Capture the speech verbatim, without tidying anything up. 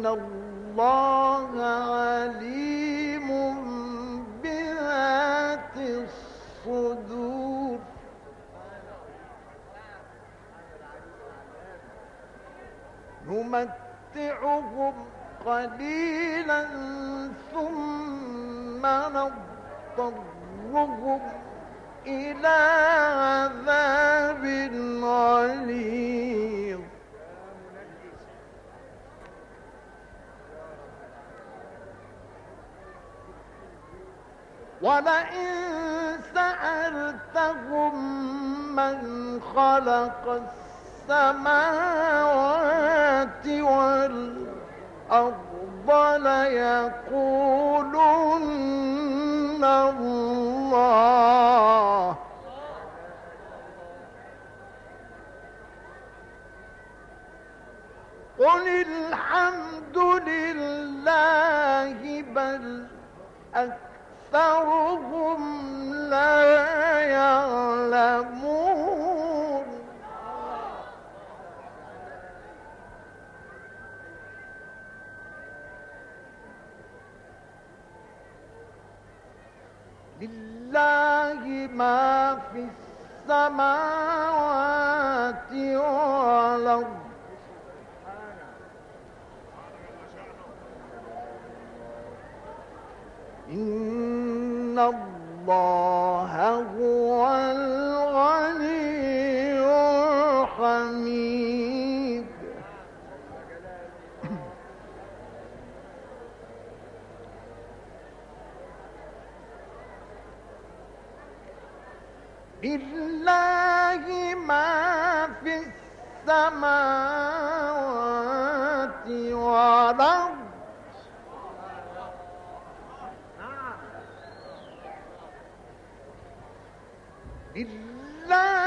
الله عليم بذات الصدور. نمتعهم قليلا ثم نضطرهم إلى عذاب غليظ. ولئن سألتهم من خلق السماوات والأرض ليقولن الله. قل الحمد لله بل أكثرهم لا يعلمون. لله ما في السماوات والأرض. إن الله هو الغني الحميد. لله ما في السماوات والأرض. لله